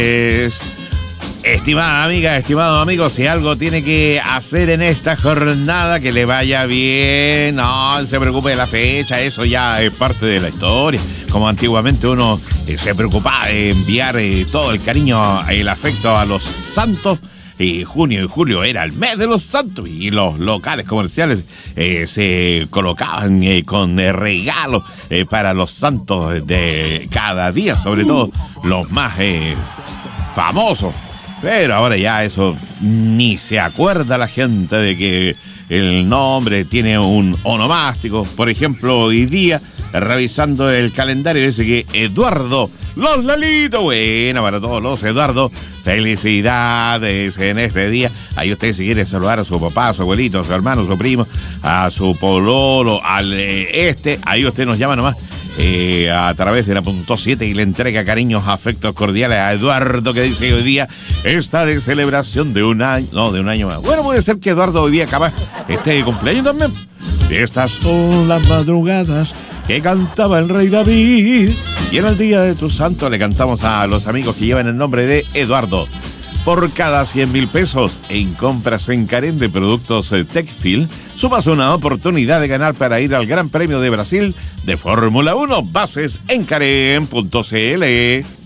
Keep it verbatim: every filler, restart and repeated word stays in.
Estimada amiga, estimado amigo, si algo tiene que hacer en esta jornada, que le vaya bien, no se preocupe de la fecha, eso ya es parte de la historia. Como antiguamente uno eh, se preocupaba de enviar eh, todo el cariño, el afecto a los santos. Y junio y julio era el mes de los santos y los locales comerciales eh, se colocaban eh, con eh, regalos eh, para los santos de cada día, sobre todo los más eh, famosos. Pero ahora ya eso ni se acuerda la gente de que el nombre tiene un onomástico. Por ejemplo, hoy día, revisando el calendario, dice que Eduardo, los Lalitos, bueno, para todos los Eduardo, felicidades en este día. Ahí usted si quiere saludar a su papá, a su abuelito, a su hermano, a su primo, a su pololo, al eh, este, ahí usted nos llama nomás. Eh, a través de la punto siete y le entrega cariños, afectos cordiales a Eduardo, que dice hoy día está de celebración de un año, no, de un año más. Bueno, puede ser que Eduardo hoy día capaz esté de cumpleaños también. Estas son las madrugadas que cantaba el rey David, y en el día de tu santo le cantamos a los amigos que llevan el nombre de Eduardo. Por cada cien mil pesos en compras en Carén de productos textil, sumas una oportunidad de ganar para ir al Gran Premio de Brasil de Fórmula uno. Bases en Carén punto c l.